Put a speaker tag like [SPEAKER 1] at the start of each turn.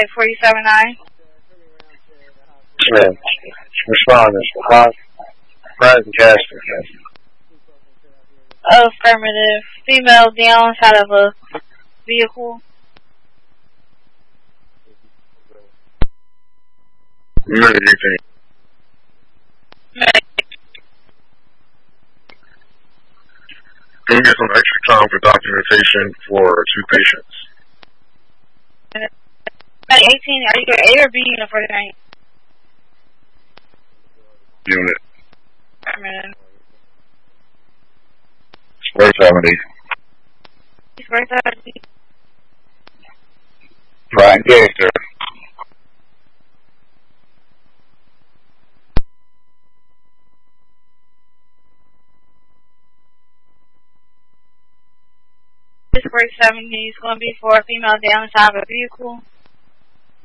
[SPEAKER 1] Contact 479.
[SPEAKER 2] Yeah. Respond. Brian Casper.
[SPEAKER 1] Affirmative. Female down inside of a vehicle.
[SPEAKER 2] Anything. Can we get some extra time for documentation for 2 patients?
[SPEAKER 1] 18, are you an A or B unit for tonight?
[SPEAKER 2] Unit.
[SPEAKER 1] Affirmative.
[SPEAKER 2] Square 70.
[SPEAKER 1] Square 70.
[SPEAKER 2] Brian Gaster.
[SPEAKER 1] Square 70 is going to be for a female down inside of a vehicle.